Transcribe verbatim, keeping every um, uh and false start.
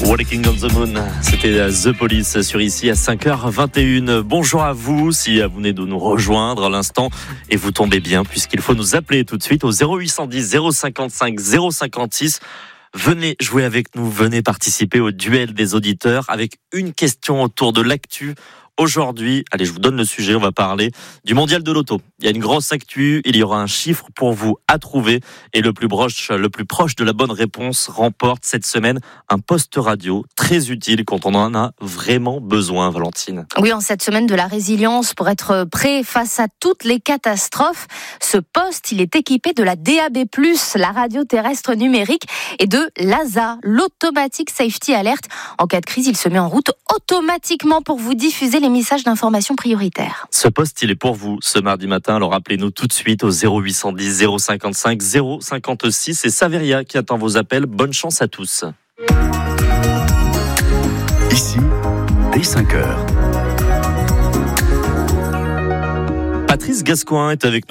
Walking on the Moon, c'était The Police sur ici à cinq heures vingt et une. Bonjour à vous, si vous venez de nous rejoindre à l'instant et vous tombez bien puisqu'il faut nous appeler tout de suite au zéro huit cent dix zéro cinquante-cinq zéro cinquante-six. Venez jouer avec nous, venez participer au duel des auditeurs avec une question autour de l'actu. Aujourd'hui, allez, je vous donne le sujet, on va parler du mondial de l'auto. Il y a une grosse actu, il y aura un chiffre pour vous à trouver et le plus proche, le plus proche de la bonne réponse remporte cette semaine un poste radio très utile quand on en a vraiment besoin, Valentine. Oui, en cette semaine de la résilience pour être prêt face à toutes les catastrophes, ce poste, il est équipé de la D A B plus, la radio terrestre numérique, et de l'A S A, l'Automatic Safety Alert. En cas de crise, il se met en route automatiquement pour vous diffuser les messages d'information prioritaires. Ce poste, il est pour vous ce mardi matin. Alors appelez-nous tout de suite au zéro huit cent dix zéro cinquante-cinq zéro cinquante-six. C'est Saveria qui attend vos appels. Bonne chance à tous. Ici, dès cinq heures. Patrice Gascoin est avec nous.